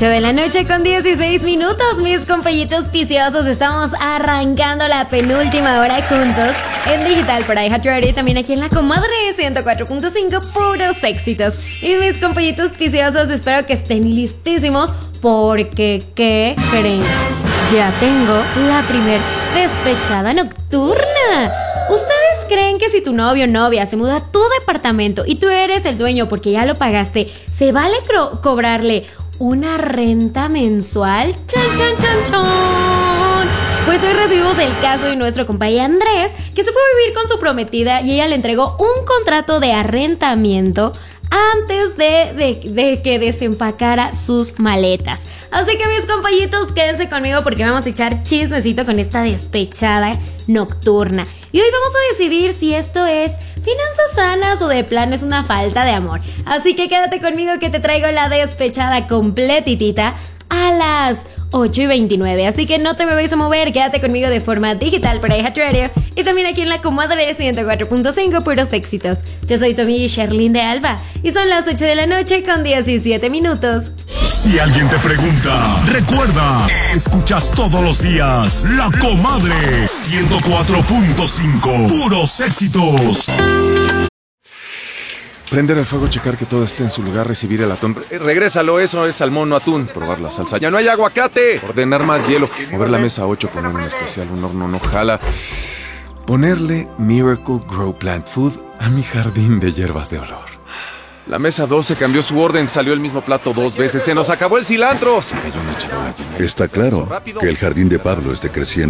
8 de la noche con 16 minutos, mis compellitos viciosos. Estamos arrancando la penúltima hora juntos en digital por iHeartRadio y también aquí en La Comadre 104.5, puros éxitos. Y mis compellitos viciosos, espero que estén listísimos porque, ¿qué creen? Ya tengo la primer despechada nocturna. ¿Ustedes creen que si tu novio o novia se muda a tu departamento y tú eres el dueño porque ya lo pagaste, se vale cobrarle una renta mensual? ¡Chan, chan, chan, chan! Pues hoy recibimos el caso de nuestro compañero Andrés, que se fue a vivir con su prometida y ella le entregó un contrato de arrendamiento antes de que desempacara sus maletas. Así que mis compañitos, quédense conmigo porque vamos a echar chismecito con esta despechada nocturna. Y hoy vamos a decidir si esto es finanzas sanas o de plano es una falta de amor. Así que quédate conmigo que te traigo la despechada completitita a las 8:29. Así que no te me vais a mover, quédate conmigo de forma digital por iHeartRadio y también aquí en La Comadre 104.5, puros éxitos. Yo soy tu amiga Sherlyn de Alba y son las 8 de la noche con 17 minutos. Si alguien te pregunta, recuerda, escuchas todos los días La Comadre 104.5, puros éxitos. Prender el fuego, checar que todo esté en su lugar, recibir el atún. Regrésalo, eso es salmón, no atún. Probar la salsa. ¡Ya no hay aguacate! Ordenar más hielo. Mover la mesa 8, poner un especial, un horno no jala. Ponerle Miracle Grow Plant Food a mi jardín de hierbas de olor. La mesa 12 cambió su orden, salió el mismo plato 2 veces. ¡Se nos acabó el cilantro! Se cayó una charola llena. Está claro que el jardín de Pablo esté creciendo.